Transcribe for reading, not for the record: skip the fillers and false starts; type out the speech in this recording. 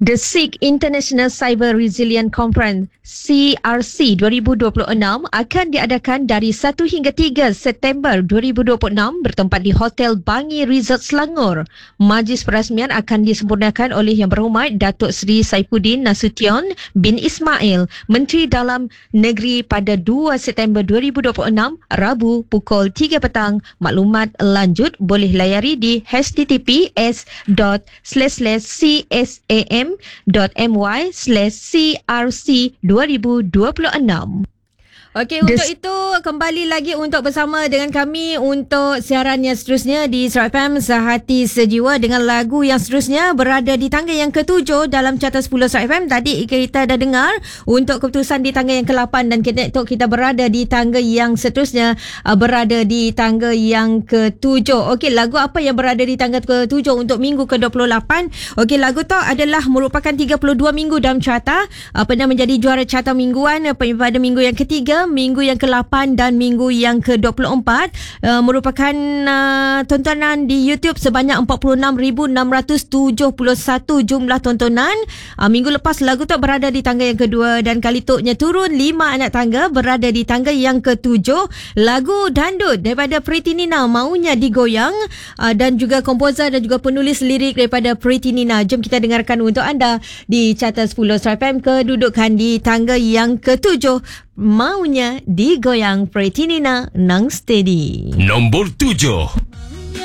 The SIG International Cyber Resilient Conference CRC 2026 akan diadakan dari 1 hingga 3 September 2026 bertempat di Hotel Bangi Resort Selangor. Majlis perasmian akan disempurnakan oleh Yang Berhormat Datuk Seri Saifuddin Nasution bin Ismail, Menteri Dalam Negeri pada 2 September 2026, Rabu pukul 3 petang. Maklumat lanjut boleh layari di https://cam.my/crc2026. Okey, untuk itu kembali lagi untuk bersama dengan kami untuk siaran yang seterusnya di Surat FM Sehati Sejiwa dengan lagu yang seterusnya berada di tangga yang ke-7 dalam carta 10 Surat FM. Tadi kita dah dengar untuk keputusan di tangga yang ke-8 dan kita berada di tangga yang seterusnya berada di tangga yang ke-7. Okey, lagu apa yang berada di tangga ke-7 untuk minggu ke-28? Okey, lagu tu adalah merupakan 32 minggu dalam carta, pernah menjadi juara carta mingguan pada minggu yang ketiga, minggu yang ke-8 dan minggu yang ke-24, merupakan tontonan di YouTube sebanyak 46,671 jumlah tontonan. Minggu lepas lagu tu berada di tangga yang kedua dan kali tuknya turun 5 anak tangga berada di tangga yang ke-7. Lagu dandut daripada Pretty Nina, Maunya Digoyang, dan juga komposer dan juga penulis lirik daripada Pretty Nina. Jom kita dengarkan untuk anda di carta 10 Surat FM, kedudukan di tangga yang ke-7. Maunya Digoyang, Pretty Nina, Nang Steady. Nombor 7.